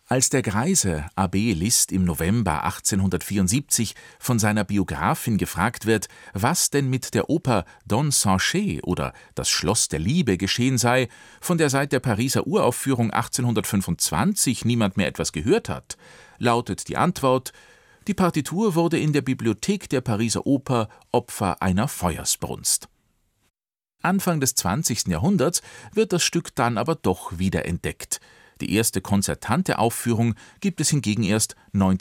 Als der greise Abbé Liszt im November 1874 von seiner Biografin gefragt wird, was denn mit der Oper Don Sanchez oder Das Schloss der Liebe geschehen sei, von der seit der Pariser Uraufführung 1825 niemand mehr etwas gehört hat, lautet die Antwort: Die Partitur wurde in der Bibliothek der Pariser Oper Opfer einer Feuersbrunst. Anfang des 20. Jahrhunderts wird das Stück dann aber doch wiederentdeckt. Die erste konzertante Aufführung gibt es hingegen erst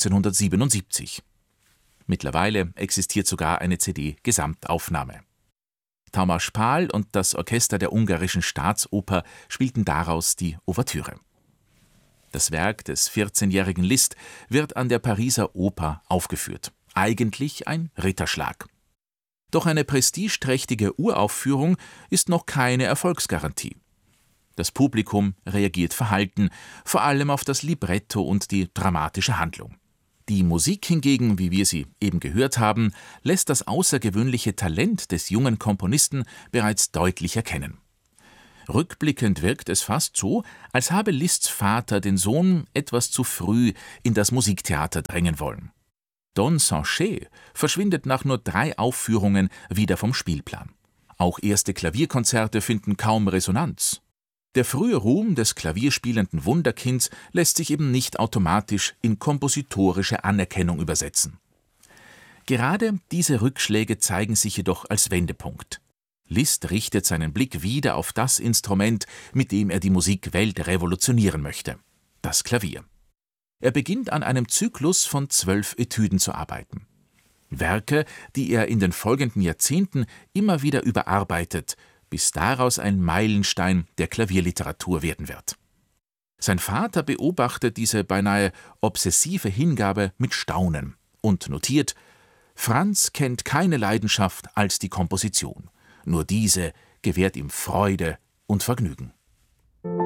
1977. Mittlerweile existiert sogar eine CD-Gesamtaufnahme. Tamás Pál und das Orchester der Ungarischen Staatsoper spielten daraus die Ouvertüre. Das Werk des 14-jährigen Liszt wird an der Pariser Oper aufgeführt. Eigentlich ein Ritterschlag. Doch eine prestigeträchtige Uraufführung ist noch keine Erfolgsgarantie. Das Publikum reagiert verhalten, vor allem auf das Libretto und die dramatische Handlung. Die Musik hingegen, wie wir sie eben gehört haben, lässt das außergewöhnliche Talent des jungen Komponisten bereits deutlich erkennen. Rückblickend wirkt es fast so, als habe Liszts Vater den Sohn etwas zu früh in das Musiktheater drängen wollen. Don Sanchez verschwindet nach nur 3 Aufführungen wieder vom Spielplan. Auch erste Klavierkonzerte finden kaum Resonanz. Der frühe Ruhm des klavierspielenden Wunderkinds lässt sich eben nicht automatisch in kompositorische Anerkennung übersetzen. Gerade diese Rückschläge zeigen sich jedoch als Wendepunkt. Liszt richtet seinen Blick wieder auf das Instrument, mit dem er die Musikwelt revolutionieren möchte: das Klavier. Er beginnt an einem Zyklus von 12 Etüden zu arbeiten. Werke, die er in den folgenden Jahrzehnten immer wieder überarbeitet, bis daraus ein Meilenstein der Klavierliteratur werden wird. Sein Vater beobachtet diese beinahe obsessive Hingabe mit Staunen und notiert: Franz kennt keine Leidenschaft als die Komposition. Nur diese gewährt ihm Freude und Vergnügen.